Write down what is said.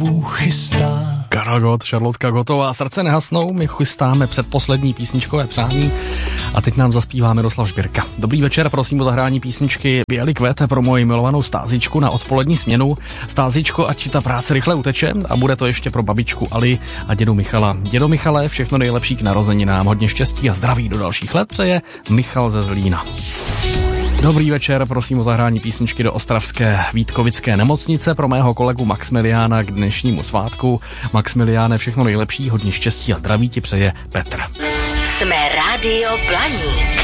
Bůh chystá. Karel Gott, Šarlotka Gottová, Srdce nehasnou, my chystáme předposlední písničkové přání a teď nám zaspívá Miroslav Žbírka. Dobrý večer, prosím o zahrání písničky Bělý kvet pro moji milovanou Stázičku na odpolední směnu. Stázičko, ať ti ta práce rychle uteče a bude to ještě pro babičku Ali a dědu Michala. Dědo Michale, všechno nejlepší k narozeninám, hodně štěstí a zdraví do dalších let přeje Michal ze Zlína. Dobrý večer, prosím o zahrání písničky do ostravské Vítkovické nemocnice pro mého kolegu Maxmiliána k dnešnímu svátku. Maxmiliáne, všechno nejlepší, hodně štěstí a zdraví ti přeje Petr. Jsme Rádio Blaník.